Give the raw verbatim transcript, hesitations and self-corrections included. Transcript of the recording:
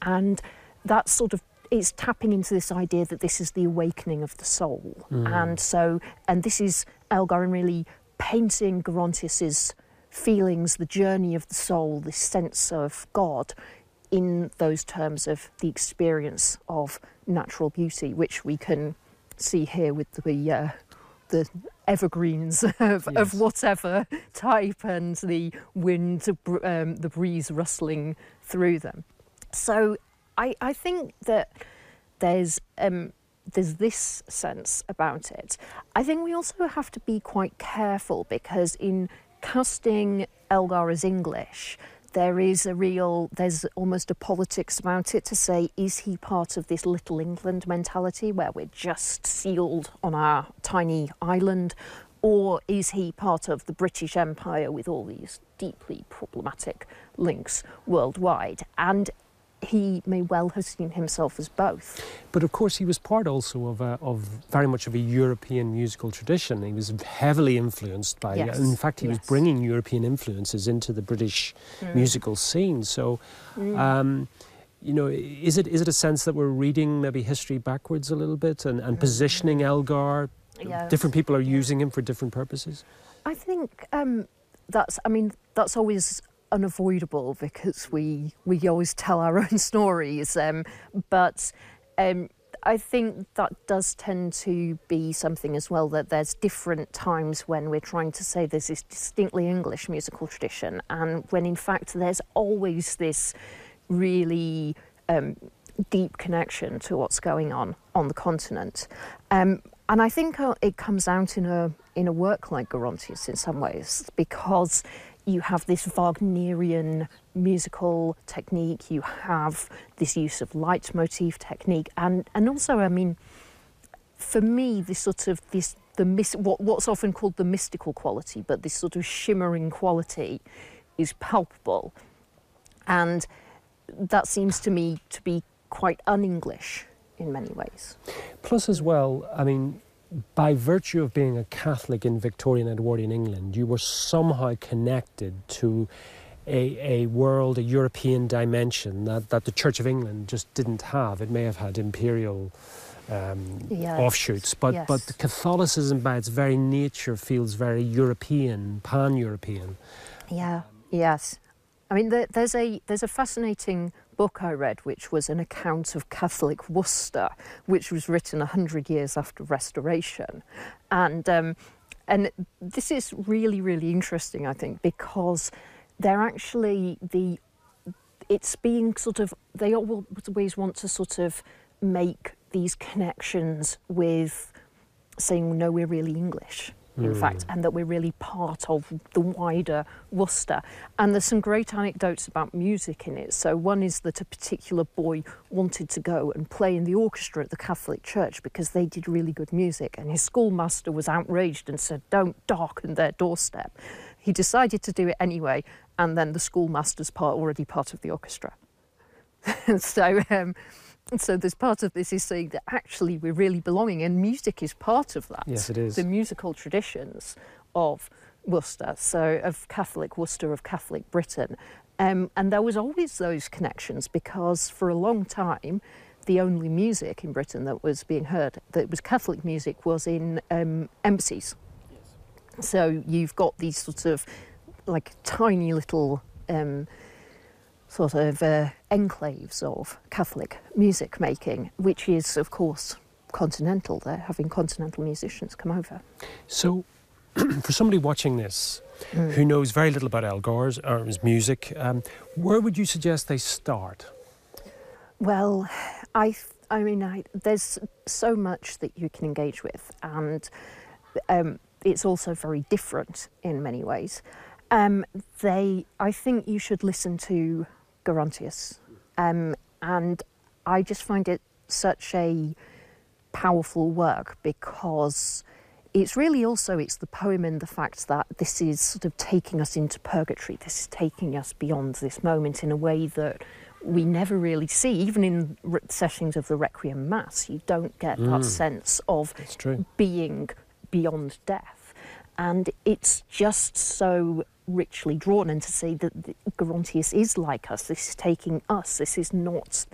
and that sort of it's tapping into this idea that this is the awakening of the soul. Mm. And so, and this is Elgar really painting Gerontius's feelings, the journey of the soul, this sense of God, in those terms of the experience of natural beauty, which we can see here with the uh, the evergreens of, yes. of whatever type, and the wind, um, the breeze rustling through them. So I, I think that there's um, there's this sense about it. I think we also have to be quite careful, because in casting Elgar as English, there is a real, there's almost a politics about it, to say, is he part of this Little England mentality where we're just sealed on our tiny island, or is he part of the British Empire with all these deeply problematic links worldwide? And he may well have seen himself as both. But of course he was part also of, a, of very much of a European musical tradition. He was heavily influenced by, yes. in fact he yes. was bringing European influences into the British mm. musical scene. So, mm. um, you know, is it is it a sense that we're reading maybe history backwards a little bit, and, and mm. positioning Elgar? Yes. Different people are yeah. using him for different purposes? I think um, that's, I mean, that's always unavoidable, because we we always tell our own stories, um, but um, I think that does tend to be something as well, that there's different times when we're trying to say there's this distinctly English musical tradition, and when in fact there's always this really um, deep connection to what's going on on the continent. Um, and I think it comes out in a in a work like Gerontius in some ways, because you have this Wagnerian musical technique, you have this use of leitmotif technique, and, and also, I mean, for me, this sort of, this, the mis- what, what's often called the mystical quality, but this sort of shimmering quality is palpable. And that seems to me to be quite un-English in many ways. Plus as well, I mean, by virtue of being a Catholic in Victorian Edwardian England, you were somehow connected to a, a world, a European dimension that, that the Church of England just didn't have. It may have had imperial um, yes. offshoots, but, yes. but Catholicism by its very nature feels very European, pan-European. Yeah, yes. I mean, there, there's a there's a fascinating book I read, which was an account of Catholic Worcester, which was written a hundred years after Restoration, and um, and this is really really interesting, I think, because they're actually the it's being sort of they always want to sort of make these connections with saying, no, we're really English. In mm. fact, and that we're really part of the wider Worcester. And there's some great anecdotes about music in it. So one is that a particular boy wanted to go and play in the orchestra at the Catholic Church because they did really good music, and his schoolmaster was outraged and said, don't darken their doorstep. He decided to do it anyway, and then the schoolmaster's part already part of the orchestra. so... Um, And so there's part of this is saying that actually we're really belonging, and music is part of that. Yes, it is. The musical traditions of Worcester, so of Catholic Worcester, of Catholic Britain. Um, and there was always those connections, because for a long time, the only music in Britain that was being heard, that was Catholic music, was in um, embassies. Yes. So you've got these sort of like tiny little um, sort of uh, enclaves of Catholic music making, which is, of course, continental. They're having continental musicians come over. So, for somebody watching this mm. who knows very little about Elgar's or his music, um, where would you suggest they start? Well, I, I mean, I, there's so much that you can engage with, and um, it's also very different in many ways. Um, they, I think you should listen to Gerontius, um, and I just find it such a powerful work, because it's really also, it's the poem and the fact that this is sort of taking us into purgatory, this is taking us beyond this moment in a way that we never really see. Even in re- settings of the Requiem Mass, you don't get mm. that sense of being beyond death. And it's just so richly drawn, and to say that Gerontius is like us, this is taking us, this is not